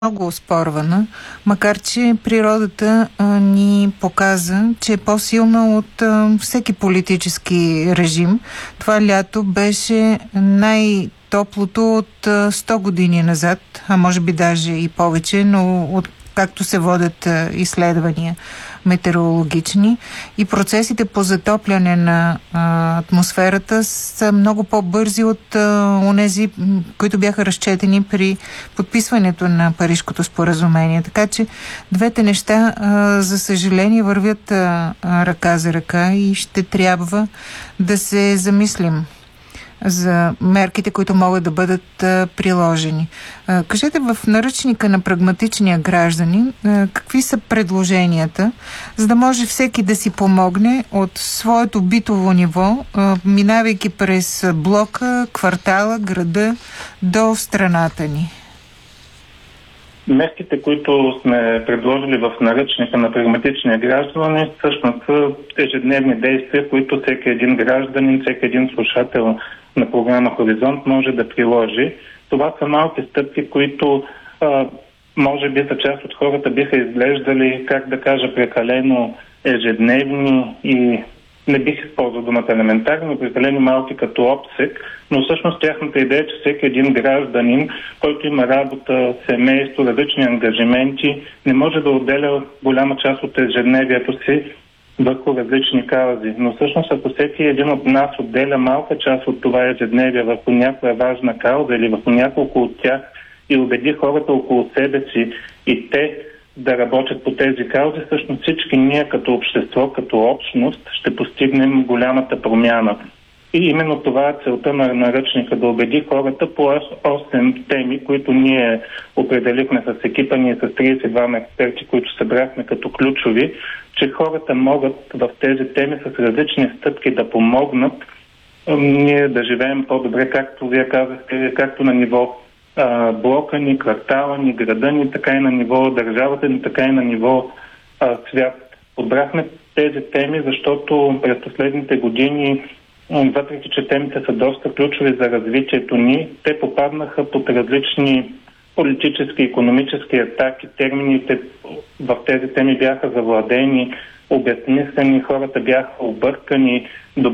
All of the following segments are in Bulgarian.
много оспорвана, макар че природата ни показа, че е по-силна от всеки политически режим. Това лято беше най-топлото от 100 години назад, а може би даже и повече, но от както се водят изследвания метеорологични, и процесите по затопляне на атмосферата са много по-бързи от онези, които бяха разчетени при подписването на Парижкото споразумение. Така че двете неща, за съжаление, вървят ръка за ръка и ще трябва да се замислим за мерките, които могат да бъдат приложени. Кажете, в наръчника на прагматичния гражданин, какви са предложенията, за да може всеки да си помогне от своето битово ниво, минавайки през блока, квартала, града до страната ни? Мерките, които сме предложили в наръчника на прагматичния гражданин, всъщност са ежедневни действия, които всеки един гражданин, всеки един слушател на програма Хоризонт може да приложи. Това са малки стъпки, които може би за част от хората биха изглеждали, как да кажа, прекалено ежедневни и не бих използвал думата елементарни, но прекалено малки като обсек, но всъщност тяхната идея е, че всеки един гражданин, който има работа, семейство, различни ангажименти, не може да отделя голяма част от ежедневието си върху различни каузи. Но всъщност, ако всеки един от нас отделя малка част от това ежедневие върху някоя важна кауза или върху няколко от тях и убеди хората около себе си и те да работят по тези каузи, всъщност всички ние като общество, като общност ще постигнем голямата промяна. И именно това е целта на наръчника, да убеди хората по 8 теми, които ние определихме с екипа ни, с 32 експерти, които събрахме като ключови, че хората могат в тези теми с различни стъпки да помогнат ние да живеем по-добре, както вие казахте, както на ниво блока ни, квартала ни, града ни, така и на ниво държавата ни, така и на ниво свят. Подбрахме тези теми, защото през последните години, въпреки че темите са доста ключови за развитието ни, те попаднаха под различни политически, икономически атаки, термините в тези теми бяха завладени, обезмислени, хората бяха объркани,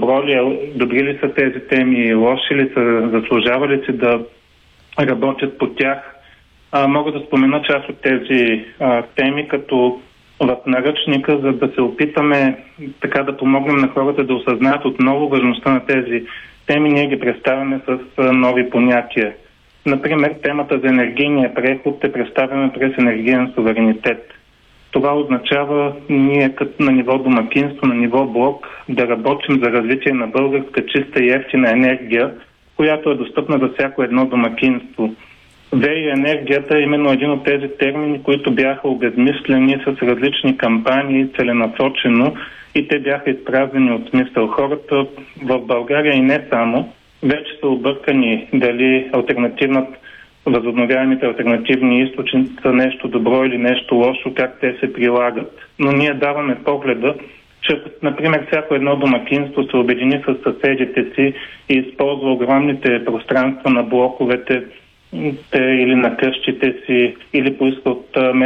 добри ли са тези теми, лоши ли са, заслужавали си да работят по тях. Мога да спомена част от тези теми, като в наръчника, за да се опитаме така да помогнем на хората да осъзнаят отново важността на тези теми, ние ги представяме с нови понятия. Например, темата за енергийния преход е представяме през енергиен суверенитет. Това означава ние като на ниво домакинство, на ниво блок да работим за развитие на българска чиста и евтина енергия, която е достъпна за всяко едно домакинство. ВЕИ енергията е именно един от тези термини, които бяха обезмислени с различни кампании целенасочено и те бяха изпразнени от смисъл. Хората в България и не само вече са объркани дали възобновяемите алтернативни източници са нещо добро или нещо лошо, как те се прилагат. Но ние даваме погледа, че, например, всяко едно домакинство се обедини с съседите си и използва огромните пространства на блоковете или на къщите си, или поиска от